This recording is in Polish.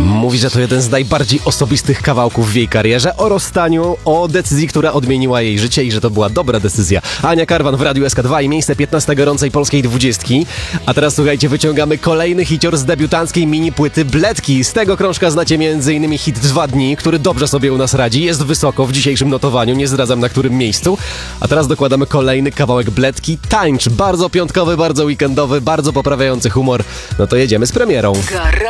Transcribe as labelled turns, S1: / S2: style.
S1: Mówi, że to jeden z najbardziej osobistych kawałków w jej karierze, o rozstaniu, o decyzji, która odmieniła jej życie i że to była dobra decyzja. Ania Karwan w Radiu SK2 i miejsce 15 gorącej polskiej 20. A teraz słuchajcie, wyciągamy kolejny hicior z debiutanckiej mini płyty Bledki. Z tego krążka znacie m.in. hit 2 dni, który dobrze sobie u nas radzi, jest wysoko w dzisiejszym notowaniu, nie zdradzam na którym miejscu. A teraz dokładamy kolejny kawałek Bledki, Tańcz, bardzo piątkowy, bardzo weekendowy, bardzo poprawiający humor. No to jedziemy z premierą.